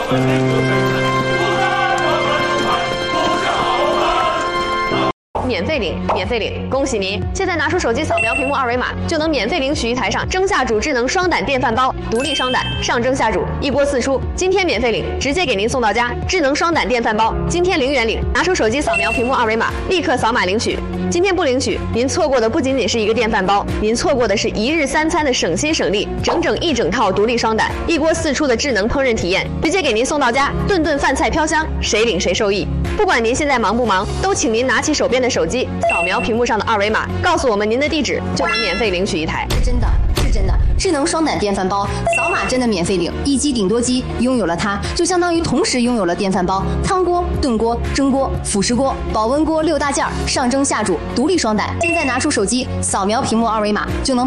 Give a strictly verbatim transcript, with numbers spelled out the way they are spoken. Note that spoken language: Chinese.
免费领，免费领！恭喜您！现在拿出手机扫描屏幕二维码，就能免费领取一台上蒸下煮智能双胆电饭煲，独立双胆，上蒸下煮，一锅四出。今天免费领，直接给您送到家。智能双胆电饭煲，今天零元领！拿出手机扫描屏幕二维码，立刻扫码领取。今天不领取，您错过的不仅仅是一个电饭煲，您错过的是一日三餐的省心省力，整整一整套独立双胆，一锅四出的智能烹饪体验，直接给您送到家，顿顿饭菜飘香，谁领谁受益。不管您现在忙不忙，都请您拿起手边的手机，扫描屏幕上的二维码，告诉我们您的地址，就能免费领取一台。 是真的，是真的，智能双胆电饭煲，扫码真的免费领，一机顶多机，拥有了它，就相当于同时拥有了电饭煲、汤锅、炖锅、蒸锅、辅食锅、保温锅六大件，上蒸下煮，独立双胆。现在拿出手机，扫描屏幕二维码，就能